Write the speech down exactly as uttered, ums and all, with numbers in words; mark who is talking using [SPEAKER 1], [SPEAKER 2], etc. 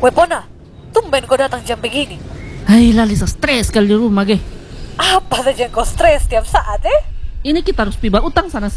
[SPEAKER 1] Wepona, tumben kau datang jam begini.
[SPEAKER 2] Hai Lalisa, stres kali di rumah ge.
[SPEAKER 1] Apa saja yang kau stres tiap saat eh?
[SPEAKER 2] Ini kita harus piba utang sana